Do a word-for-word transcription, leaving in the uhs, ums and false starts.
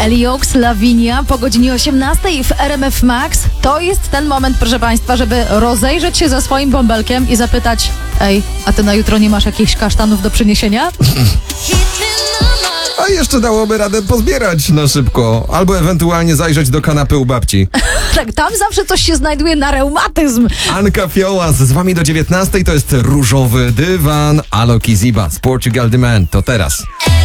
Ellie Oaks, Lavinia po godzinie osiemnastej w R M F Max. To jest ten moment, proszę państwa, żeby rozejrzeć się za swoim bąbelkiem i zapytać: ej, a ty na jutro nie masz jakichś kasztanów do przyniesienia? A jeszcze dałoby radę pozbierać na szybko, albo ewentualnie zajrzeć do kanapy u babci. Tak, tam zawsze coś się znajduje na reumatyzm. Anka Fiołas z wami do dziewiętnastej, to jest Różowy Dywan. Alo Kiziba z Portugal The Man, to teraz.